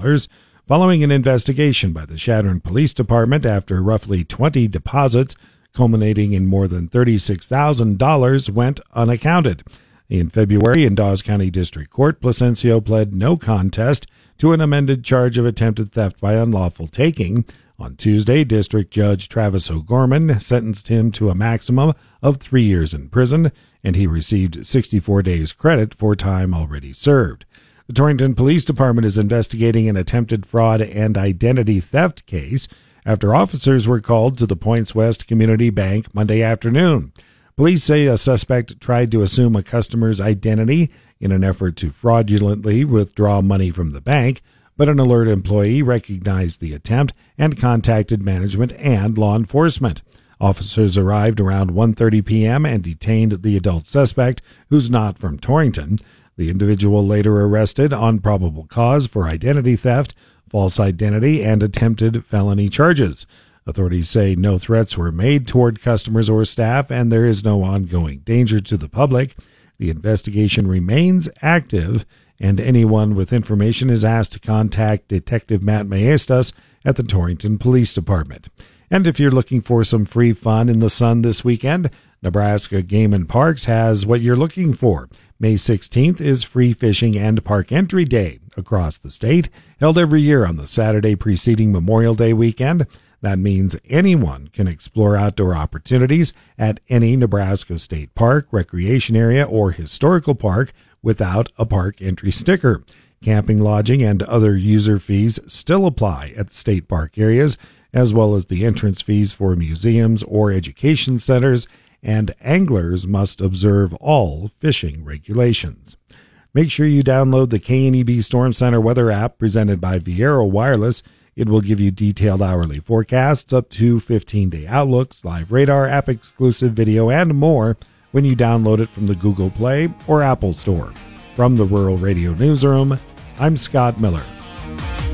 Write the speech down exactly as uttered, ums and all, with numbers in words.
dollars following an investigation by the Chadron Police Department after roughly twenty deposits culminating in more than thirty-six thousand dollars went unaccounted. In February, in Dawes County District Court, Placencio pled no contest to an amended charge of attempted theft by unlawful taking. On Tuesday, District Judge Travis O'Gorman sentenced him to a maximum of three years in prison, and he received sixty-four days credit for time already served. The Torrington Police Department is investigating an attempted fraud and identity theft case after officers were called to the Points West Community Bank Monday afternoon. Police say a suspect tried to assume a customer's identity in an effort to fraudulently withdraw money from the bank, but an alert employee recognized the attempt and contacted management and law enforcement. Officers arrived around one thirty p.m. and detained the adult suspect, who's not from Torrington. The individual later arrested on probable cause for identity theft, false identity, and attempted felony charges. Authorities say no threats were made toward customers or staff, and there is no ongoing danger to the public. The investigation remains active, and anyone with information is asked to contact Detective Matt Maestas at the Torrington Police Department. And if you're looking for some free fun in the sun this weekend, Nebraska Game and Parks has what you're looking for. May sixteenth is Free Fishing and Park Entry Day across the state, held every year on the Saturday preceding Memorial Day weekend. That means anyone can explore outdoor opportunities at any Nebraska state park, recreation area, or historical park without a park entry sticker. Camping, lodging, and other user fees still apply at state park areas, as well as the entrance fees for museums or education centers, and anglers must observe all fishing regulations. Make sure you download the K N E B Storm Center weather app presented by Viera Wireless. It will give you detailed hourly forecasts, up to fifteen-day outlooks, live radar, app-exclusive video, and more when you download it from the Google Play or Apple Store. From the Rural Radio Newsroom, I'm Scott Miller.